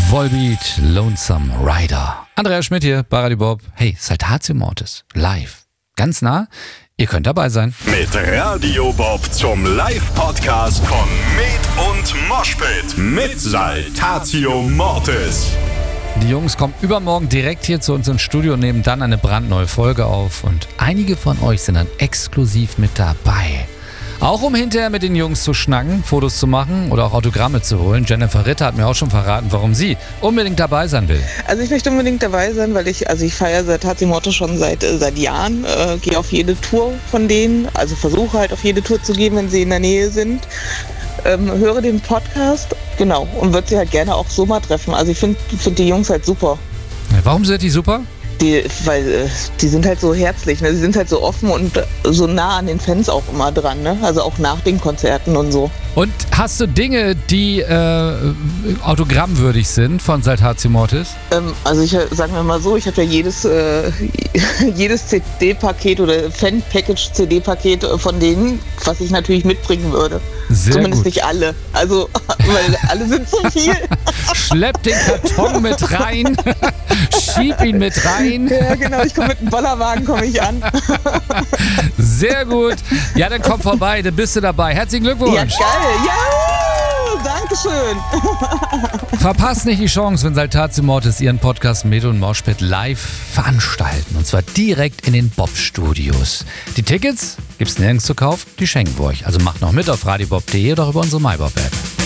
Volbeat, Lonesome Rider. Andreas Schmidt hier bei Radio Bob. Hey, Saltatio Mortis, live. Ganz nah. Ihr könnt dabei sein. Mit Radio Bob zum Live-Podcast von Med und Moshpit mit Saltatio Mortis. Die Jungs kommen übermorgen direkt hier zu uns ins Studio und nehmen dann eine brandneue Folge auf. Und einige von euch sind dann exklusiv mit dabei. Auch um hinterher mit den Jungs zu schnacken, Fotos zu machen oder auch Autogramme zu holen. Jennifer Ritter hat mir auch schon verraten, warum sie unbedingt dabei sein will. Also ich möchte unbedingt dabei sein, weil ich feiere Saltatio Mortis schon seit Jahren, gehe auf jede Tour von denen, also versuche halt auf jede Tour zu gehen, wenn sie in der Nähe sind. Höre den Podcast, genau, und würde sie halt gerne auch so mal treffen. Also ich finde die Jungs halt super. Warum sind die super? Weil die sind halt so herzlich, ne? Sie sind halt so offen und so nah an den Fans auch immer dran, ne? Also auch nach den Konzerten und so. Und hast du Dinge, die autogrammwürdig sind von Saltatio Mortis? Also sagen wir mal so, ich habe ja jedes CD-Paket oder Fan-Package-CD-Paket von denen, was ich natürlich mitbringen würde. Sehr Zumindest gut. nicht alle. Also, weil alle sind so viel. Schlepp den Karton mit rein, schieb ihn mit rein. Ja, genau, ich komme mit einem Bollerwagen, komme ich an. Sehr gut. Ja, dann komm vorbei, dann bist du dabei. Herzlichen Glückwunsch. Ja, geil. Ja, Dankeschön. Verpasst nicht die Chance, wenn Saltatio Mortis ihren Podcast Med und Moshpit live veranstalten. Und zwar direkt in den Bob-Studios. Die Tickets gibt's nirgends zu kaufen, die schenken wir euch. Also macht noch mit auf radiobob.de oder über unsere MyBob-App.